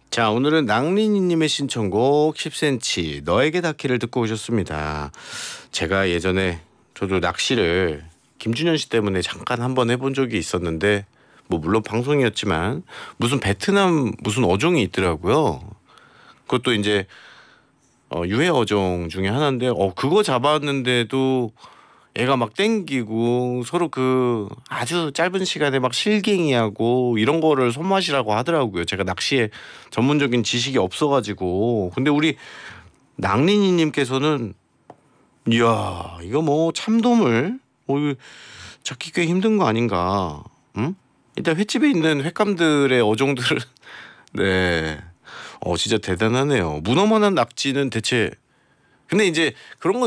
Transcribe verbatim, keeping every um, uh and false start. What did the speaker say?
자, 오늘은 낭린이님의 신청곡 십 센티미터 너에게 닿기를 듣고 오셨습니다. 제가 예전에 저도 낚시를 김준현 씨 때문에 잠깐 한번 해본 적이 있었는데 뭐 물론 방송이었지만 무슨 베트남 무슨 어종이 있더라고요. 그것도 이제 어, 유해 어종 중에 하나인데 어 그거 잡았는데도 애가 막 땡기고 서로 그 아주 짧은 시간에 막 실갱이하고 이런 거를 손맛이라고 하더라고요. 제가 낚시에 전문적인 지식이 없어가지고. 근데 우리 낭린이님께서는 이야 이거 뭐 참돔을 뭐 이거 잡기 꽤 힘든 거 아닌가. 응? 일단 횟집에 있는 횟감들의 어종들을 네. 어 진짜 대단하네요. 문어만한 낙지는 대체 근데 이제 그런 거